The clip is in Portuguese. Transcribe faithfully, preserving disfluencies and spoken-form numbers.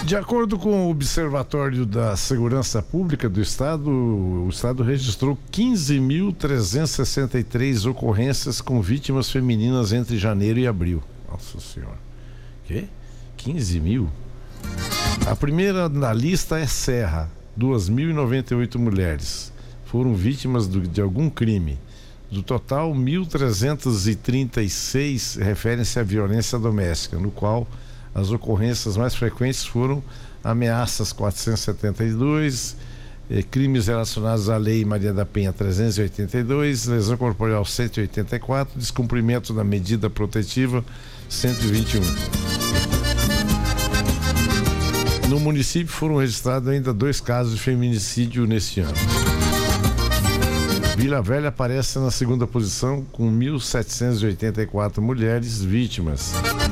De acordo com o Observatório da Segurança Pública do Estado, o Estado registrou quinze mil trezentas e sessenta e três ocorrências com vítimas femininas entre janeiro e abril. Nossa Senhora. Quê? quinze mil? A primeira na lista é Serra. duas mil e noventa e oito mulheres foram vítimas do, de algum crime. Do total, mil trezentos e trinta e seis referem-se à violência doméstica, no qual as ocorrências mais frequentes foram ameaças quatrocentos e setenta e dois, eh, crimes relacionados à Lei Maria da Penha trezentos e oitenta e dois, lesão corporal cento e oitenta e quatro, descumprimento da medida protetiva cento e vinte e um. No município foram registrados ainda dois casos de feminicídio neste ano. Vila Velha aparece na segunda posição com mil setecentos e oitenta e quatro mulheres vítimas.